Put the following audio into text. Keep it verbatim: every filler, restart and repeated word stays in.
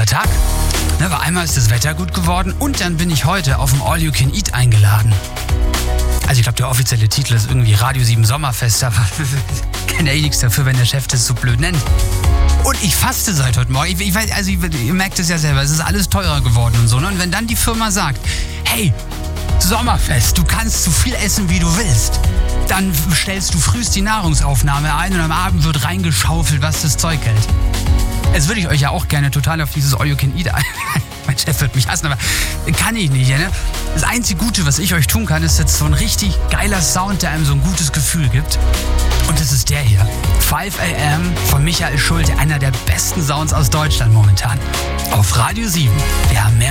Tag. Ne, weil einmal ist das Wetter gut geworden und dann bin ich heute auf dem All You Can Eat eingeladen. Also ich glaube, der offizielle Titel ist irgendwie Radio sieben Sommerfest, aber ich kann ja eh nichts dafür, wenn der Chef das so blöd nennt. Und ich faste seit heute Morgen. Ich, ich weiß, also ich, ihr merkt es ja selber, es ist alles teurer geworden und so. Ne? Und wenn dann die Firma sagt, hey, Sommerfest, du kannst so viel essen, wie du willst, dann stellst du frühst die Nahrungsaufnahme ein und am Abend wird reingeschaufelt, was das Zeug hält. Jetzt würde ich euch ja auch gerne total auf dieses All You Can Eat ein. Mein Chef wird mich hassen, aber kann ich nicht. Ne? Das einzige Gute, was ich euch tun kann, ist jetzt so ein richtig geiler Sound, der einem so ein gutes Gefühl gibt. Und das ist der hier. five a m von Michael Schulte, einer der besten Sounds aus Deutschland momentan. Auf Radio sieben. Wir haben mehr